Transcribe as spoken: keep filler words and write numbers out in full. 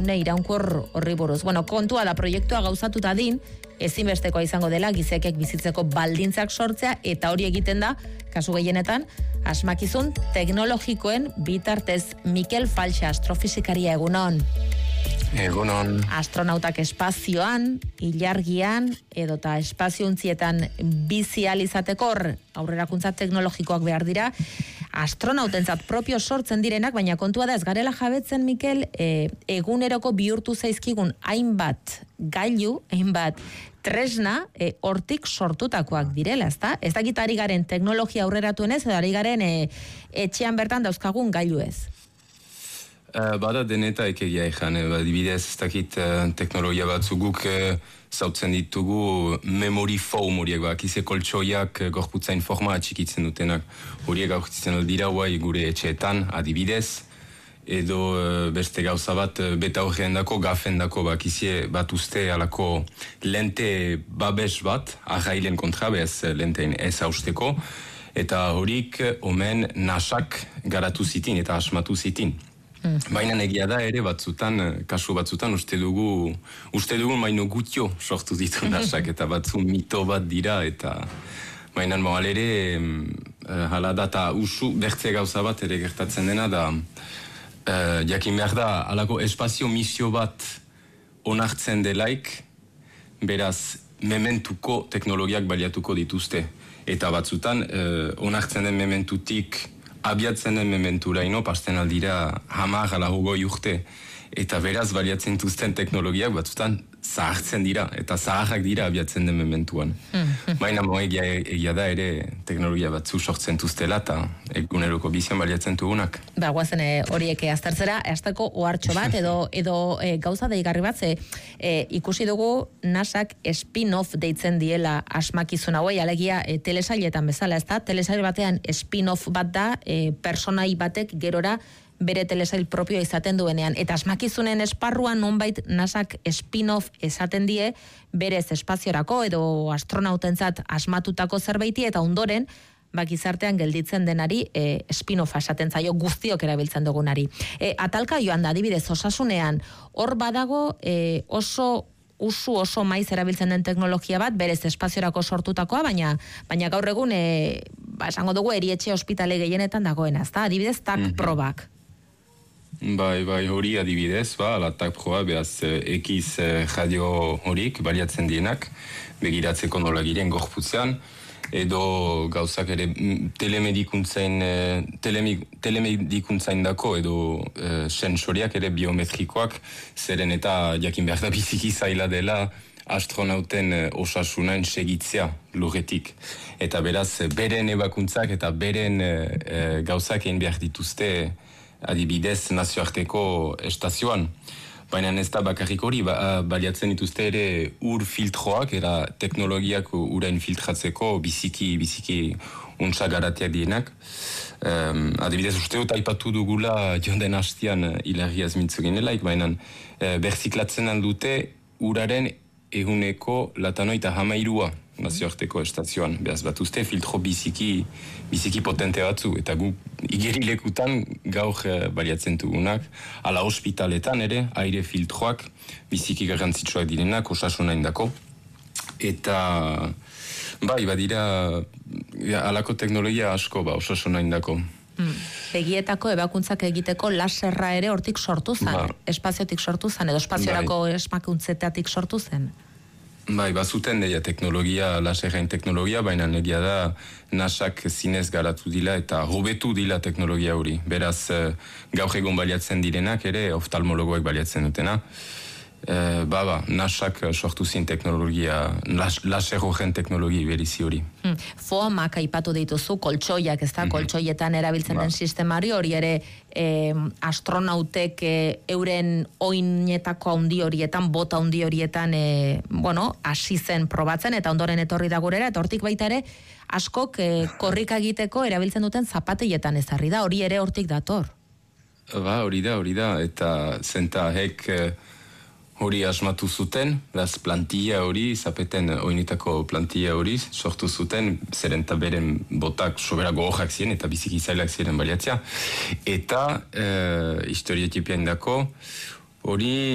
gune iraunkor horri buruz. Bueno, kontua da proiektua gauzatuta din, ezinbestekoa izango dela gizakiek bizitzeko baldintzak sortzea, eta hori egiten da, kasu gehienetan, asmakizun teknologikoen bitartez. Mikel Falxa, astrofisikaria, egunon. Egunon. Astronautak espazioan, ilargian, edota espaziountzietan bizi ahal izateko hor aurrerakuntza teknologikoak behar dira, astronautentzat propio sortzen direnak, baina kontua da ez garela jabetzen, Mikel, e, eguneroko bihurtu zaizkigun hainbat gailu, hainbat tresna, e, hortik sortutakoak direla, ezta? Ez dakit ari garen teknologia aurreratuenez, edo ari garen e, etxean bertan dauzkagun gailu ez. Uh, bada deneta ekegia egan, eh, adibidez ez dakit uh, teknologia batzuk guk uh, zautzen ditugu memory foam horiek, bakize koltsoiak uh, gorputzain forma atxikitzen dutenak. Horiek aurkitzen dira guai gure etxeetan, adibidez, edo uh, beste gauza bat uh, beta horrean dako, gafen dako, bakizie bat uste alako lente babes bat, arrailen kontra, bez lentein ez hausteko, eta horik omen nasak garatu zitin eta asmatu zitin. Baina egia da ere batzutan, kasu batzutan uste dugu, uste dugu maino gutio sortu ditu nasak, eta batzu mito bat dira, eta baina moal ere, hala da, eta usu bertze gauza bat ere gertatzen dena, da uh, jakin behar da, halako espazio misio bat onartzen delaik, beraz, mementuko teknologiak baliatuko dituzte. Eta batzutan, uh, onartzen den mementutik, abiatzen den mementuraino, pasten aldira hamar ala hogoi urte, eta beraz baliatzen duzten teknologiak batzutan zahartzen dira, eta zaharrak dira abiatzen den mementuan. Baina mo egia, egia da ere teknologia batzu sortzen duztela, eta eguneroko bizian baliatzen dugunak. Ba, guazen horiek e, aztertzera, azteko ohartxo bat, edo, edo e, gauza deigarri bat, ze, e, ikusi dugu nasak spin-off deitzen diela asmakizun hauei, alegia e, telesailetan bezala, ez da? Telesail batean spin-off bat da, e, personai batek gerora bere telesail propioa izaten duenean. Eta asmakizunen esparruan nonbait nasak spin-off esaten die berez espaziorako edo astronautentzat asmatutako zerbaiti, eta ondoren bakizartean gelditzen denari e, spin-off esaten zaio guztiok erabiltzen dugunari. E, atalka joan da, adibidez, osasunean, hor badago e, oso usu oso maiz erabiltzen den teknologia bat, berez espaziorako sortutakoa, baina baina gaur egun, e, ba, esango dugu, erietxe ospitale gehienetan dagoena, ezta? Adibidez, tak mm-hmm. probak. Bai, bai, hori adibidez, ba, la tak proba, behaz, ekiz radio horik, baliatzen dienak, begiratzeko nola giren gorputzean, edo gauzak ere telemedikuntzain, telemedikuntzain dako, edo e, sensoriak ere biometrikoak, zeren eta jakin behar da biziki zaila dela astronauten osasunain segitzea lurretik. Eta beraz, beren ebakuntzak eta beren e, gauzak egin behar dituzte adibidez nazioarteko estazioan. Baina ez da bakarrik hori, ba, baliatzen dituzte ere ur filtroak, era teknologiak ura infiltratzeko biziki, biziki untsa garatiak dienak. Um, adibidez, uste dut aipatu dugula joan den hastian hilarriaz mintzu ginelaik, baina uh, berziklatzen aldute uraren eguneko latanoita hamairua nazioarteko estazioan. Beaz bat uste filtro biziki, biziki potente batzu, eta gu igerilekutan gaur eh, baliatzen dugunak, ala hospitaletan ere, aire filtroak biziki garrantzitsuak direnak, osasunain dako. Eta bai, badira alako teknologia asko, ba, osasunain dako. Hmm. Begietako ebakuntzak egiteko laserra ere hortik sortu zen, ba. Espaziotik sortu zen, edo espaziorako bai. Esmakuntzetatik sortu zen. Bai, bazuten deia teknologia, laserrain teknologia, baina negia da nasak zinez garatu dila eta hobetu dila teknologia hori. Beraz, gaur egon baliatzen direnak ere, oftalmologoek baliatzen dutena. E, ba, ba, nasak sortu zin teknologia, las, laser horren teknologia berizi hori. Hmm. Foamak aipatu dituzu, koltsoiak, ez da, mm-hmm. koltsoietan erabiltzen ba. Den sistemari, hori ere eh, astronautek eh, euren oinetako handi horietan, bota handi horietan, eh, bueno, hasi zen probatzen, eta ondoren etorri da gurera, eta hortik baita ere, askok eh, korrika egiteko erabiltzen duten zapateietan ezarri da, hori ere hortik dator. Ba, hori da, hori da, eta zenta hek... Eh, hori asmatu zuten, beraz plantilla hori, zapeten oinetako plantilla hori, sortu zuten, zeren eta beren botak sobera gogorak ziren, eta biziki zailak ziren baliatzea. Eta, e, historia tipian dako, hori